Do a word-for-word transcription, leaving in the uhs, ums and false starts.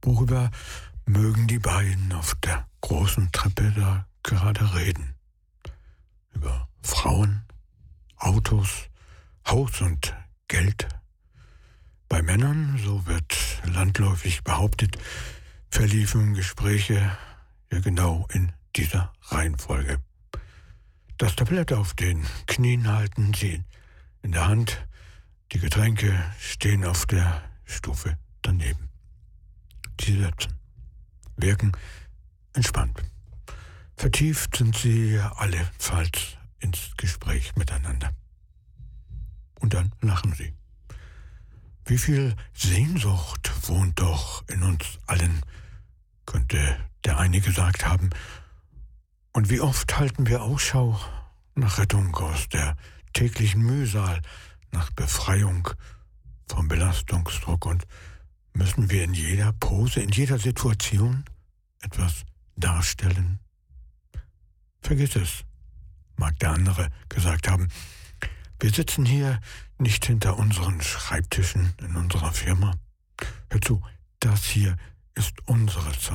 Worüber mögen die beiden auf der großen Treppe da gerade reden? Über Frauen, Autos, Haus und Geld? Bei Männern, so wird landläufig behauptet, verliefen Gespräche ja genau in dieser Reihenfolge. Das Tablett auf den Knien halten sie in der Hand, die Getränke stehen auf der Stufe daneben. Sie sitzen, wirken entspannt. Vertieft sind sie allenfalls ins Gespräch miteinander. Und dann lachen sie. Wie viel Sehnsucht wohnt doch in uns allen, könnte der eine gesagt haben. Und wie oft halten wir Ausschau nach Rettung aus der täglichen Mühsal, nach Befreiung vom Belastungsdruck, und müssen wir in jeder Pose, in jeder Situation etwas darstellen? Vergiss es, mag der andere gesagt haben. Wir sitzen hier nicht hinter unseren Schreibtischen in unserer Firma. Hör zu, das hier ist unsere Zeit.